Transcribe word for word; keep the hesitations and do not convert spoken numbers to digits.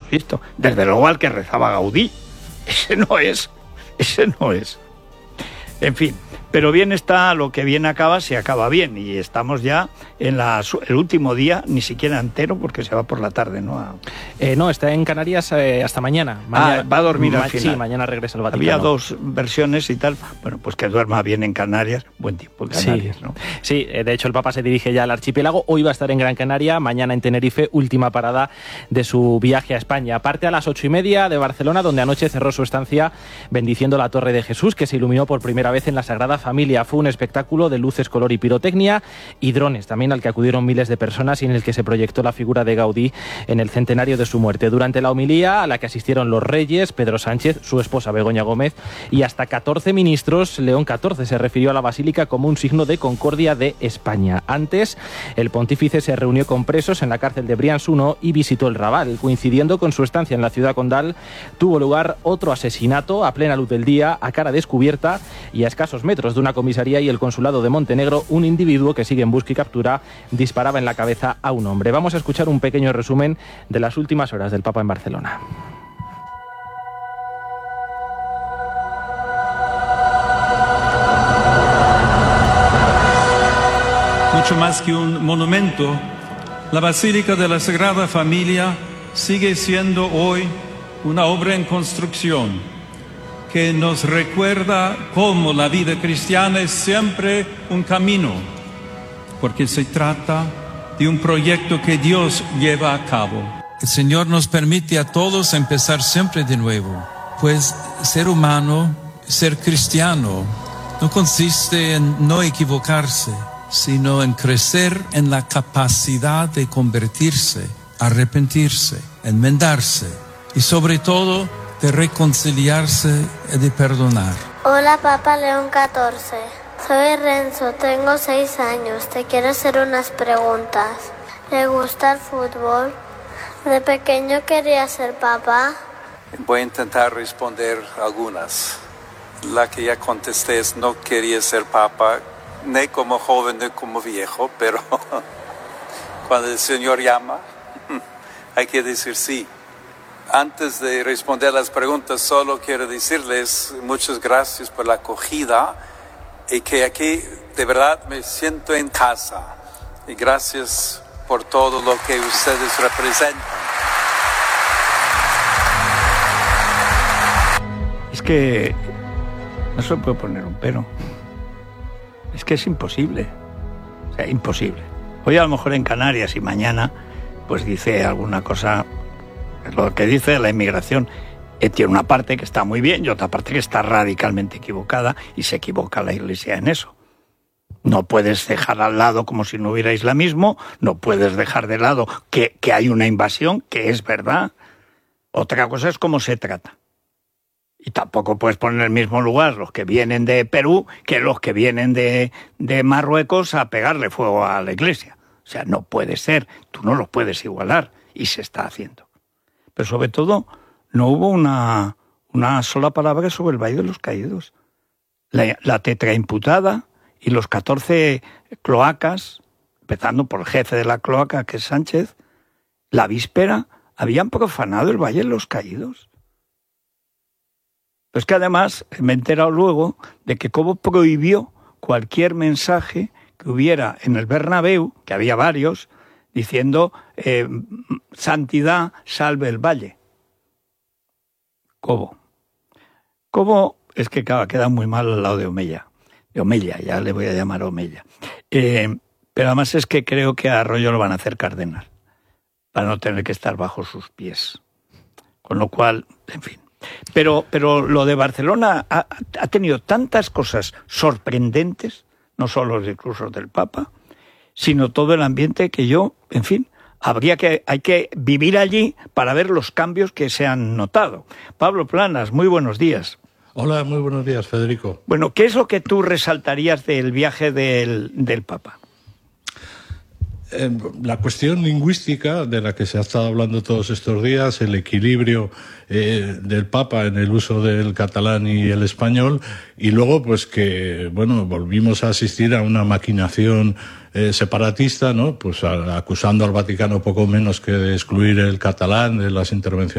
visto. Desde luego al que rezaba Gaudí. Ese no es, ese no es. En fin, pero bien está, lo que bien acaba, se acaba bien. Y estamos ya en la, el último día, ni siquiera entero, porque se va por la tarde, ¿no? A... Eh, no, está en Canarias eh, hasta mañana. mañana. Ah, va a dormir ma- al final. Sí, mañana regresa al Vaticano. Había dos versiones y tal. Bueno, pues que duerma bien en Canarias. Buen tiempo en Canarias, sí. ¿no? Sí, de hecho el Papa se dirige ya al archipiélago. Hoy va a estar en Gran Canaria, mañana en Tenerife, última parada de su viaje a España. Parte a las ocho y media de Barcelona, donde anoche cerró su estancia bendiciendo la Torre de Jesús, que se iluminó por primera vez en la Sagrada Familia. Fue un espectáculo de luces, color y pirotecnia y drones, también al que acudieron miles de personas y en el que se proyectó la figura de Gaudí en el centenario de su muerte. Durante la homilía, a la que asistieron los reyes, Pedro Sánchez, su esposa Begoña Gómez y hasta catorce ministros, León catorce se refirió a la basílica como un signo de concordia de España. Antes, el pontífice se reunió con presos en la cárcel de Brians uno y visitó el Raval. Coincidiendo con su estancia en la ciudad condal, tuvo lugar otro asesinato a plena luz del día, a cara descubierta y a escasos metros de una comisaría y el consulado de Montenegro. Un individuo que sigue en busca y captura disparaba en la cabeza a un hombre. Vamos a escuchar un pequeño resumen de las últimas horas del Papa en Barcelona. Mucho más que un monumento, la Basílica de la Sagrada Familia sigue siendo hoy una obra en construcción que nos recuerda cómo la vida cristiana es siempre un camino, porque se trata de un proyecto que Dios lleva a cabo. El Señor nos permite a todos empezar siempre de nuevo, pues ser humano, ser cristiano, no consiste en no equivocarse, sino en crecer en la capacidad de convertirse, arrepentirse, enmendarse y sobre todo de reconciliarse y de perdonar. Hola, Papa León catorce. Soy Renzo, tengo seis años. Te quiero hacer unas preguntas. ¿Le gusta el fútbol? ¿De pequeño quería ser papá? Voy a intentar responder algunas. La que ya contesté es no quería ser papa, ni como joven ni como viejo, pero cuando el Señor llama, hay que decir sí. Antes de responder las preguntas, solo quiero decirles muchas gracias por la acogida y que aquí de verdad me siento en casa. Y gracias por todo lo que ustedes representan. Es que no se puede poner un pero. Es que es imposible. O sea, imposible. Hoy a lo mejor en Canarias y mañana pues dice alguna cosa. Lo que dice de la inmigración eh, tiene una parte que está muy bien y otra parte que está radicalmente equivocada, y se equivoca la Iglesia en eso. No puedes dejar al lado como si no hubiera islamismo, no puedes dejar de lado que, que hay una invasión, que es verdad. Otra cosa es cómo se trata. Y tampoco puedes poner en el mismo lugar los que vienen de Perú que los que vienen de, de Marruecos a pegarle fuego a la Iglesia. O sea, no puede ser, tú no los puedes igualar, y se está haciendo. Pero sobre todo, no hubo una, una sola palabra sobre el Valle de los Caídos. La, la tetraimputada y los catorce cloacas, empezando por el jefe de la cloaca, que es Sánchez, la víspera habían profanado el Valle de los Caídos. Pues que además me he enterado luego de que Cobo prohibió cualquier mensaje que hubiera en el Bernabéu, que había varios, diciendo eh, santidad salve el valle. Cobo. Cobo es que claro, queda muy mal al lado de Omeya. De Omeya, ya le voy a llamar Omeya. Eh, pero además es que creo que a Arroyo lo van a hacer cardenal, para no tener que estar bajo sus pies. Con lo cual, en fin. Pero, pero lo de Barcelona ha, ha tenido tantas cosas sorprendentes, no solo los discursos del Papa, sino todo el ambiente que yo, en fin, habría que, hay que vivir allí para ver los cambios que se han notado. Pablo Planas, muy buenos días. Hola, muy buenos días, Federico. Bueno, ¿qué es lo que tú resaltarías del viaje del, del Papa? Eh, la cuestión lingüística de la que se ha estado hablando todos estos días, el equilibrio eh, del Papa en el uso del catalán y el español, y luego pues que, bueno, volvimos a asistir a una maquinación eh, separatista, ¿no? Pues a, acusando al Vaticano poco menos que de excluir el catalán de las intervenciones